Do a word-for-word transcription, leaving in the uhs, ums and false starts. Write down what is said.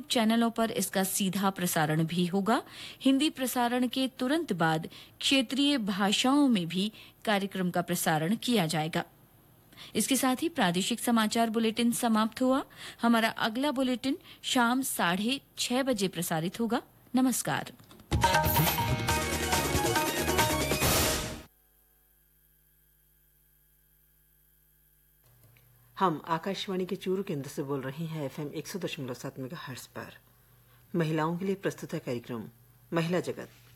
चैनलों पर इसका सीधा प्रसारण भी होगा। हिंदी प्रसारण के तुरंत बाद क्षेत्रीय भाषाओं में भी कार्यक्रम का प्रसारण किया जाएगा। इसके साथ ही प्रादेशिक समाचार बुलेटिन समाप्त हुआ। हमारा अगला बुलेटिन शाम साढ़े छह बजे प्रसारित होगा। नमस्कार। हम आकाशवाणी के चूरू केंद्र से बोल रहे हैं एफएम एक सौ दशमलव सात मेगाहर्ट्ज पर। महिलाओं के लिए प्रस्तुत है कार्यक्रम महिला जगत।